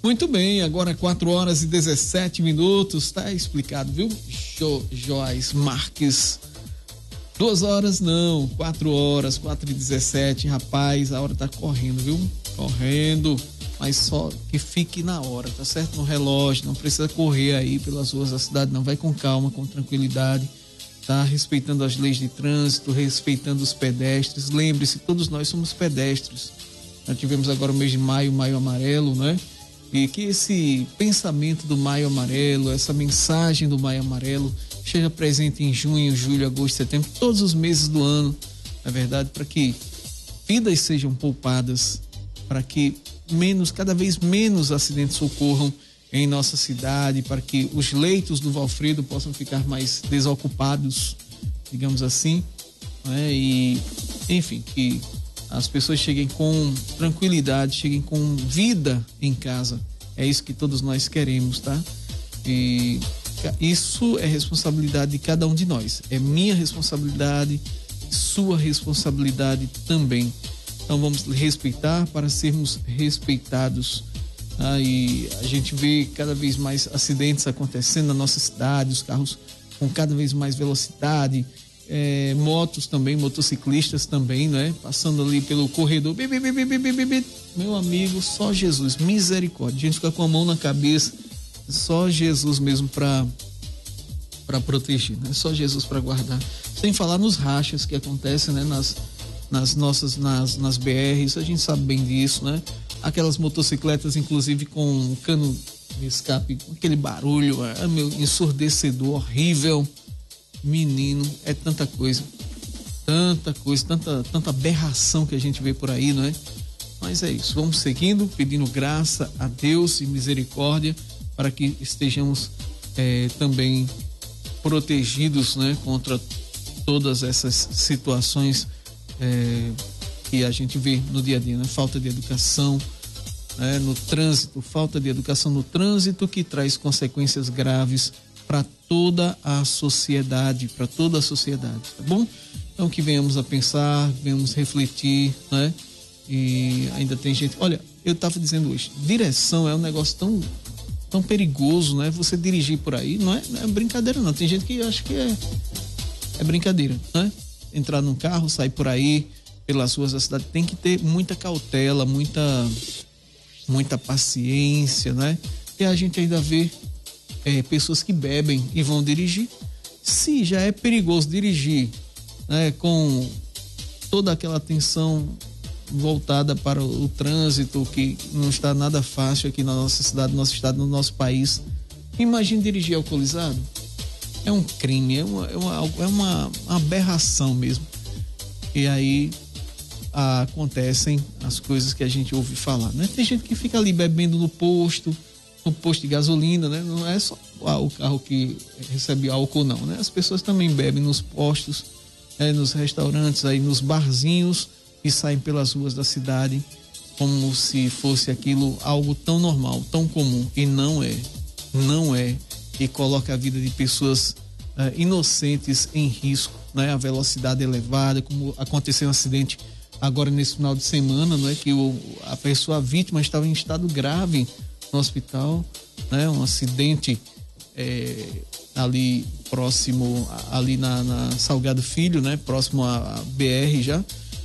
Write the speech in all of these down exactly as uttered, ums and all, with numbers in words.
Muito bem, agora quatro horas e dezessete minutos, tá explicado, viu? Jo, Joás Marques. Duas horas não, quatro horas, quatro e dezessete, rapaz, a hora tá correndo, viu? Correndo, mas só que fique na hora, tá certo? No relógio, não precisa correr aí pelas ruas da cidade, não, vai com calma, com tranquilidade, tá? Respeitando as leis de trânsito, respeitando os pedestres. Lembre-se, todos nós somos pedestres. Nós tivemos agora o mês de maio, maio amarelo, né? E que esse pensamento do maio amarelo, essa mensagem do maio amarelo esteja presente em junho, julho, agosto, setembro, todos os meses do ano, na verdade, para que vidas sejam poupadas, para que menos, cada vez menos acidentes ocorram em nossa cidade, para que os leitos do Valfredo possam ficar mais desocupados, digamos assim, né? E, enfim, que as pessoas cheguem com tranquilidade, cheguem com vida em casa. É isso que todos nós queremos, tá? E isso é responsabilidade de cada um de nós. É minha responsabilidade, sua responsabilidade também. Então vamos respeitar para sermos respeitados. Ah, e a gente vê cada vez mais acidentes acontecendo na nossa cidade, os carros com cada vez mais velocidade, é, motos também, motociclistas também, né? Passando ali pelo corredor. Bi, bi, bi, bi, bi, bi, bi. Meu amigo, só Jesus, misericórdia. A gente fica com a mão na cabeça. Só Jesus mesmo para para proteger, né? Só Jesus para guardar. Sem falar nos rachas que acontecem, né? Nas, nas nossas, nas, nas B Rs, a gente sabe bem disso, né? Aquelas motocicletas, inclusive, com cano de escape, com aquele barulho, é, meu, ensurdecedor, horrível. Menino, é tanta coisa. Tanta coisa, tanta, tanta aberração que a gente vê por aí, não é? Mas é isso, vamos seguindo, pedindo graça a Deus e misericórdia, para que estejamos é, também protegidos, né, contra todas essas situações é, que a gente vê no dia a dia, né? Falta de educação, né, no trânsito, falta de educação no trânsito que traz consequências graves para toda a sociedade, para toda a sociedade, tá bom? Então que venhamos a pensar, venhamos refletir, né? E ainda tem gente, olha, eu estava dizendo hoje, direção é um negócio tão tão perigoso, né? Você dirigir por aí, não é, não é brincadeira não, tem gente que acha que é, é brincadeira, né? Entrar num carro, sair por aí pelas ruas da cidade, tem que ter muita cautela, muita muita paciência, né? E a gente ainda vê é, pessoas que bebem e vão dirigir. Se já é perigoso dirigir, né, com toda aquela atenção voltada para o, o trânsito, que não está nada fácil aqui na nossa cidade, no nosso estado, no nosso país. Imagine dirigir alcoolizado. É um crime, é uma, é uma, é uma aberração mesmo. E aí a, acontecem as coisas que a gente ouve falar, né? Tem gente que fica ali bebendo no posto, no posto de gasolina, né? Não é só ah, o carro que recebe álcool, não, né? As pessoas também bebem nos postos, né? Nos restaurantes, aí nos barzinhos, e saem pelas ruas da cidade como se fosse aquilo algo tão normal, tão comum, e não é, não é, e coloca a vida de pessoas uh, inocentes em risco, né? A velocidade elevada, como aconteceu um acidente agora nesse final de semana, não é? Que o, a pessoa, a vítima, estava em estado grave no hospital, né? Um acidente é, ali próximo, ali na, na Salgado Filho, né? Próximo à B R já.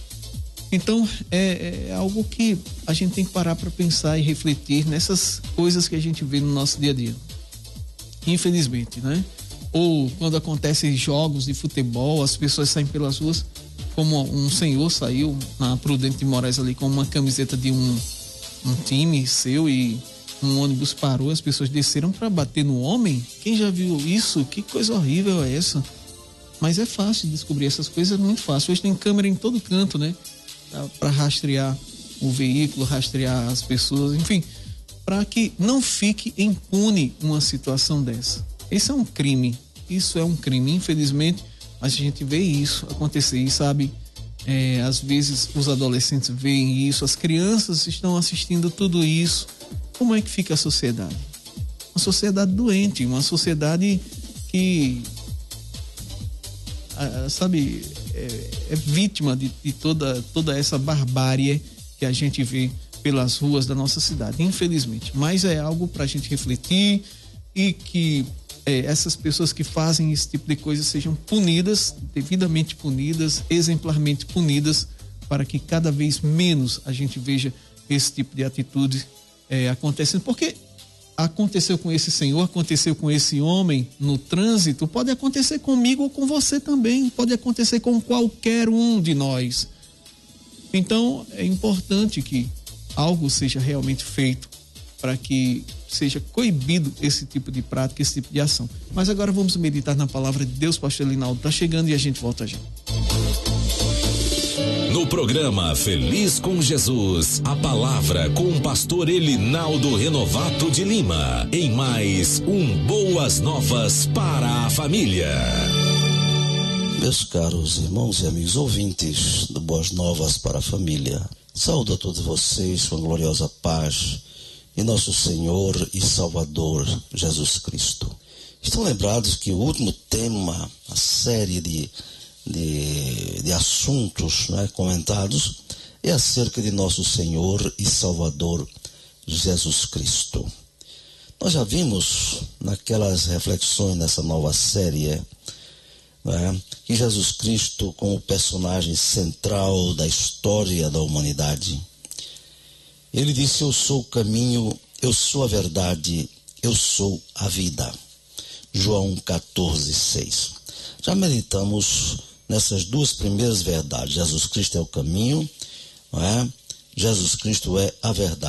Então, é, é algo que a gente tem que parar para pensar e refletir nessas coisas que a gente vê no nosso dia a dia. Infelizmente, né? Ou quando acontecem jogos de futebol, as pessoas saem pelas ruas, como um senhor saiu na Prudente de Moraes ali com uma camiseta de um, um time seu e um ônibus parou, as pessoas desceram para bater no homem. Quem já viu isso? Que coisa horrível é essa? Mas é fácil descobrir essas coisas, é muito fácil. Hoje tem câmera em todo canto, né? Para rastrear o veículo, rastrear as pessoas, enfim, para que não fique impune uma situação dessa. Esse é um crime, isso é um crime, infelizmente, mas a gente vê isso acontecer e sabe, é, às vezes os adolescentes veem isso, as crianças estão assistindo tudo isso. Como é que fica a sociedade? Uma sociedade doente, uma sociedade que, sabe, é, é vítima de, de toda, toda essa barbárie que a gente vê pelas ruas da nossa cidade, infelizmente. Mas é algo para a gente refletir e que é, essas pessoas que fazem esse tipo de coisa sejam punidas, devidamente punidas, exemplarmente punidas, para que cada vez menos a gente veja esse tipo de atitude é, acontecendo. Porque aconteceu com esse senhor, aconteceu com esse homem no trânsito, pode acontecer comigo ou com você também, pode acontecer com qualquer um de nós. Então é importante que algo seja realmente feito para que seja coibido esse tipo de prática, esse tipo de ação. Mas agora vamos meditar na palavra de Deus. Pastor Elinaldo está chegando e a gente volta já. No programa Feliz com Jesus, a palavra com o pastor Elinaldo Renovato de Lima, em mais um Boas Novas para a Família. Meus caros irmãos e amigos ouvintes do Boas Novas para a Família, saúdo a todos vocês com a gloriosa paz em nosso Senhor e Salvador Jesus Cristo. Estão lembrados que o último tema, a série de, de, de assuntos, né, comentados, é acerca de nosso Senhor e Salvador Jesus Cristo. Nós já vimos naquelas reflexões nessa nova série, né, que Jesus Cristo, como personagem central da história da humanidade, ele disse: eu sou o caminho, eu sou a verdade, eu sou a vida. João catorze, seis. Já meditamos nessas duas primeiras verdades. Jesus Cristo é o caminho, não é? Jesus Cristo é a verdade.